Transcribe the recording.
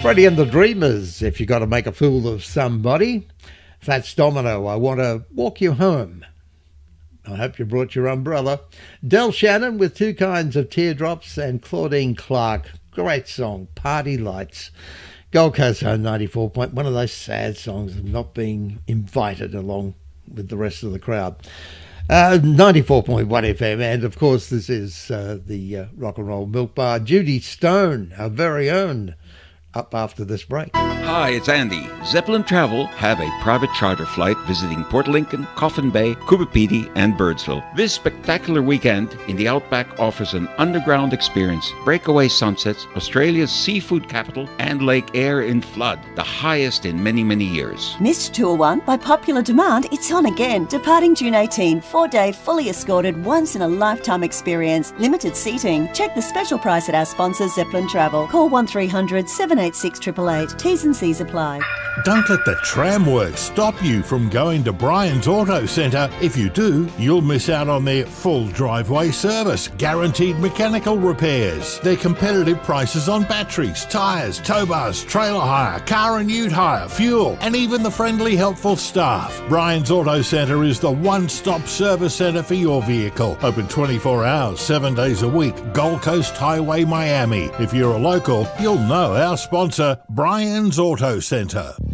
Freddie and the Dreamers, if you got to make a fool of somebody. Fats Domino, I Want to Walk You Home. I hope you brought your umbrella. Del Shannon with Two Kinds of Teardrops, and Claudine Clark, great song, Party Lights. Gold Coast Home 94 point, one of those sad songs of not being invited along with the rest of the crowd. 94.1 FM, and of course this is the Rock and Roll Milk Bar. Judy Stone, our very own, up after this break. Hi, it's Andy. Zeppelin Travel have a private charter flight visiting Port Lincoln, Coffin Bay, Coopapedy, and Birdsville. This spectacular weekend in the Outback offers an underground experience, breakaway sunsets, Australia's seafood capital, and Lake Eyre in flood, the highest in many, many years. Missed Tour 1? By popular demand, it's on again. Departing June 18, 4-day, fully escorted, once-in-a-lifetime experience. Limited seating. Check the special price at our sponsor, Zeppelin Travel. Call 1300 786 888. T's and C's apply. Don't let the tramwork stop you from going to Brian's Auto Centre. If you do, you'll miss out on their full driveway service, guaranteed mechanical repairs, their competitive prices on batteries, tyres, tow bars, trailer hire, car and ute hire, fuel, and even the friendly, helpful staff. Brian's Auto Centre is the one-stop service centre for your vehicle. Open 24 hours, 7 days a week. Gold Coast Highway, Miami. If you're a local, you'll know our sponsor, Brian's Auto Centre.